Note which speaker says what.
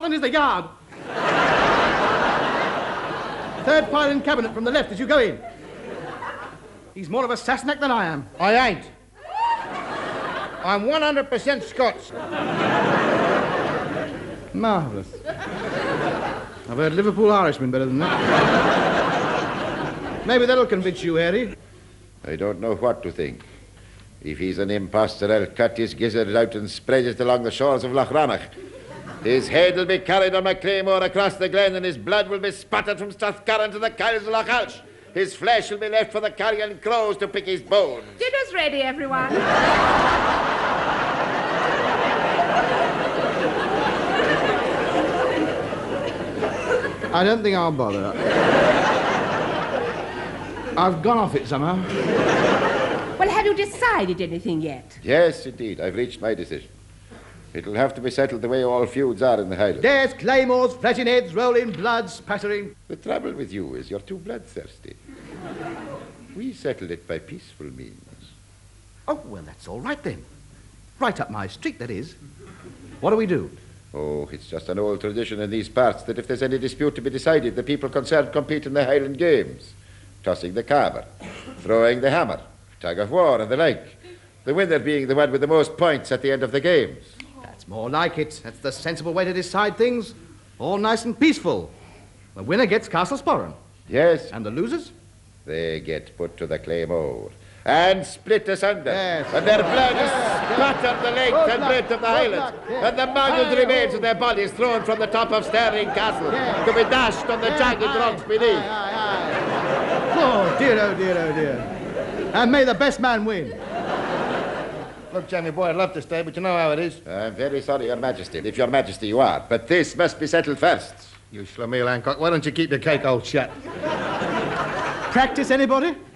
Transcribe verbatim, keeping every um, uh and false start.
Speaker 1: Scotland is the yard. Third pile in cabinet from the left as you go in. He's more of a Sassenach than I am.
Speaker 2: I ain't. I'm one hundred percent Scots.
Speaker 1: Marvellous. I've heard Liverpool Irishmen better than that. Maybe that'll convince you, Harry.
Speaker 3: I don't know what to think. If he's an impostor, I'll cut his gizzard out and spread it along the shores of Loch Rannoch. His head will be carried on my claymore across the glen, and his blood will be spattered from Strathcarron to the Kyles of Loch Alsh. His flesh will be left for the carrion crows to pick his bones.
Speaker 4: Dinner's ready, everyone.
Speaker 1: I don't think I'll bother. I've gone off it somehow.
Speaker 4: Well, have you decided anything yet?
Speaker 3: Yes, indeed, I've reached my decision. It'll have to be settled the way all feuds are in the Highlands.
Speaker 1: There's claymores, flashing heads, rolling, blood spattering.
Speaker 3: The trouble with you is you're too bloodthirsty. We settled it by peaceful means.
Speaker 1: Oh, well, that's all right then. Right up my street, that is. What do we do?
Speaker 3: Oh, it's just an old tradition in these parts that if there's any dispute to be decided, the people concerned compete in the Highland games. Tossing the carver, throwing the hammer, tug of war and the like. The winner being the one with the most points at the end of the games.
Speaker 1: That's more like it. That's the sensible way to decide things. All nice and peaceful. The winner gets Castle Sporran.
Speaker 3: Yes.
Speaker 1: And the losers?
Speaker 3: They get put to the claymore and split asunder.
Speaker 1: Yes.
Speaker 3: And their blood is spattered the length
Speaker 1: Good
Speaker 3: and
Speaker 1: luck.
Speaker 3: breadth of the
Speaker 1: Good
Speaker 3: Highlands.
Speaker 1: luck. Yes.
Speaker 3: And the mangled
Speaker 1: Aye,
Speaker 3: remains
Speaker 1: oh.
Speaker 3: of their bodies thrown from the top of Stirling Castle
Speaker 1: Yes.
Speaker 3: to be dashed on the
Speaker 1: Yes,
Speaker 3: jagged
Speaker 1: aye,
Speaker 3: rocks beneath.
Speaker 1: Aye, aye, aye. Oh, dear, oh, dear, oh, dear. And may the best man win.
Speaker 2: Look, Jamie boy, I'd love to stay, but you know how it is.
Speaker 3: I'm very sorry, Your Majesty, if Your Majesty you are, but this must be settled first.
Speaker 2: You Schlemiel Hancock, why don't you keep your cake all shut?
Speaker 1: Practice, anybody?